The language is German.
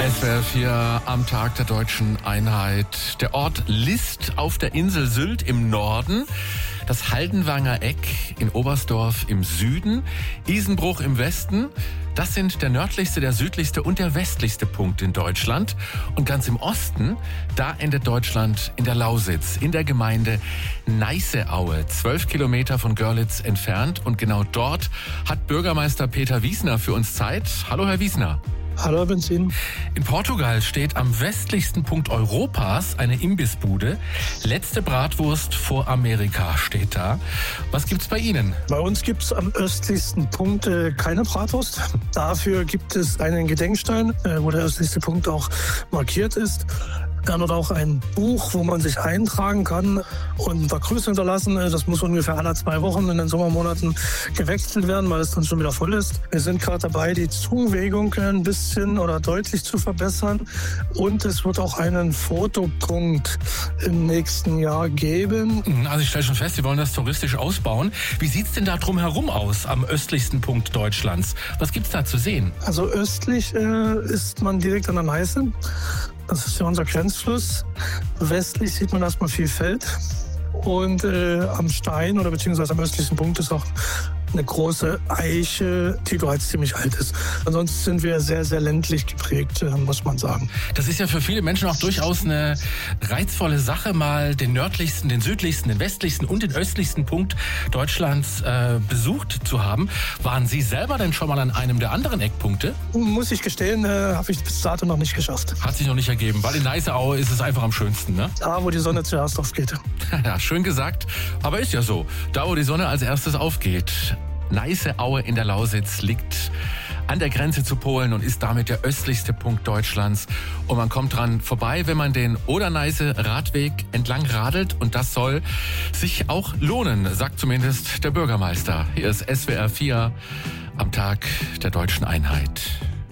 SWR 4 am Tag der Deutschen Einheit. Der Ort List auf der Insel Sylt im Norden, das Haldenwanger Eck in Oberstdorf im Süden, Isenbruch im Westen. Das sind der nördlichste, der südlichste und der westlichste Punkt in Deutschland. Und ganz im Osten, da endet Deutschland in der Lausitz, in der Gemeinde Neißeaue, 12 Kilometer von Görlitz entfernt. Und genau dort hat Bürgermeister Peter Wiesner für uns Zeit. Hallo, Herr Wiesner. Hallo, Benzin. In Portugal steht am westlichsten Punkt Europas eine Imbissbude. Letzte Bratwurst vor Amerika steht da. Was gibt's bei Ihnen? Bei uns gibt's am östlichsten Punkt keine Bratwurst. Dafür gibt es einen Gedenkstein, wo der östlichste Punkt auch markiert ist. Dann hat auch ein Buch, wo man sich eintragen kann und ein paar Grüße hinterlassen. Das muss ungefähr alle 2 Wochen in den Sommermonaten gewechselt werden, weil es dann schon wieder voll ist. Wir sind gerade dabei, die Zuwegung ein bisschen oder deutlich zu verbessern. Und es wird auch einen Fotopunkt im nächsten Jahr geben. Also ich stelle schon fest, Sie wollen das touristisch ausbauen. Wie sieht's denn da drumherum aus, am östlichsten Punkt Deutschlands? Was gibt's da zu sehen? Also östlich ist man direkt an der Neiße. Das ist ja unser Grenzfluss. Westlich sieht man erstmal viel Feld. Und am Stein oder beziehungsweise am östlichsten Punkt ist auch eine große Eiche, die bereits ziemlich alt ist. Ansonsten sind wir sehr, sehr ländlich geprägt, muss man sagen. Das ist ja für viele Menschen auch durchaus eine reizvolle Sache, mal den nördlichsten, den südlichsten, den westlichsten und den östlichsten Punkt Deutschlands besucht zu haben. Waren Sie selber denn schon mal an einem der anderen Eckpunkte? Muss ich gestehen, habe ich bis dato noch nicht geschafft. Hat sich noch nicht ergeben, weil in Neißeaue ist es einfach am schönsten, ne? Da, wo die Sonne zuerst aufgeht. Ja, schön gesagt, aber ist ja so. Da, wo die Sonne als erstes aufgeht. Neißeaue in der Lausitz liegt an der Grenze zu Polen und ist damit der östlichste Punkt Deutschlands. Und man kommt dran vorbei, wenn man den Oder-Neiße-Radweg entlang radelt. Und das soll sich auch lohnen, sagt zumindest der Bürgermeister. Hier ist SWR 4 am Tag der Deutschen Einheit.